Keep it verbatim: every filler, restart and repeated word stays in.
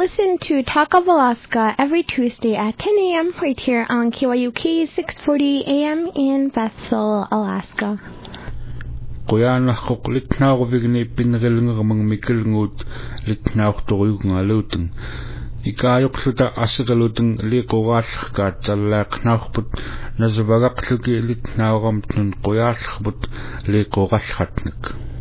Listen to Talk of Alaska every Tuesday at ten a.m. right here on K Y U K six forty A M in Bethel, Alaska. Qoyanarquq litnaaruvigni pinnerilngermang mikilnguut litnaartoruyungaluteng ikaayuqluta assiqaluteng liqoraallерkaat tallaaqnaarput nasuvagaqluki litnaaramtnun qoyaallerput liqorallratnek.